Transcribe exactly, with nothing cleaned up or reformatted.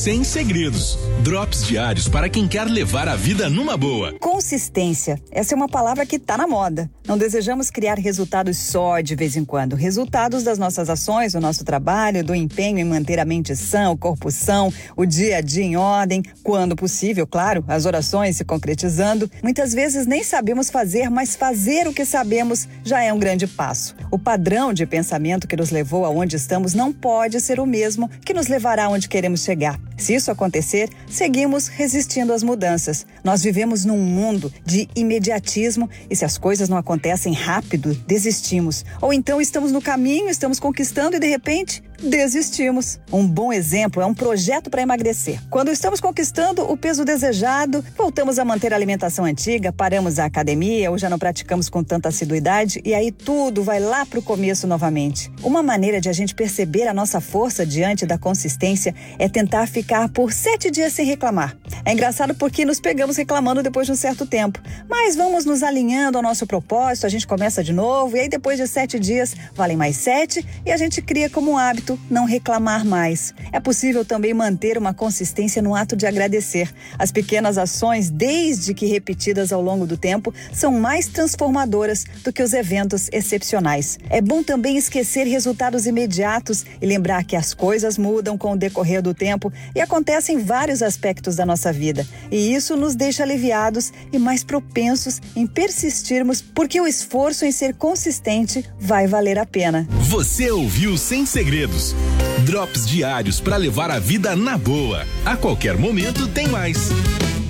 Sem segredos. Drops diários para quem quer levar a vida numa boa. Consistência. Essa é uma palavra que tá na moda. Não desejamos criar resultados só de vez em quando. Resultados das nossas ações, do nosso trabalho, do empenho em manter a mente sã, o corpo são, o dia a dia em ordem, quando possível, claro, as orações se concretizando. Muitas vezes nem sabemos fazer, mas fazer o que sabemos já é um grande passo. O padrão de pensamento que nos levou aonde estamos não pode ser o mesmo que nos levará aonde queremos chegar. Se isso acontecer, seguimos resistindo às mudanças. Nós vivemos num mundo de imediatismo e se as coisas não acontecem rápido, desistimos. Ou então estamos no caminho, estamos conquistando e de repente desistimos. Um bom exemplo é um projeto para emagrecer. Quando estamos conquistando o peso desejado, voltamos a manter a alimentação antiga, paramos a academia ou já não praticamos com tanta assiduidade e aí tudo vai lá para o começo novamente. Uma maneira de a gente perceber a nossa força diante da consistência é tentar ficar por sete dias sem reclamar. É engraçado porque nos pegamos reclamando depois de um certo tempo, mas vamos nos alinhando ao nosso propósito, a gente começa de novo e aí depois de sete dias valem mais sete e a gente cria como um hábito não reclamar mais. É possível também manter uma consistência no ato de agradecer. As pequenas ações, desde que repetidas ao longo do tempo, são mais transformadoras do que os eventos excepcionais. É bom também esquecer resultados imediatos e lembrar que as coisas mudam com o decorrer do tempo e acontecem em vários aspectos da nossa vida. E isso nos deixa aliviados e mais propensos em persistirmos, porque o esforço em ser consistente vai valer a pena. Você ouviu Sem Segredos. Drops diários para levar a vida na boa. A qualquer momento tem mais.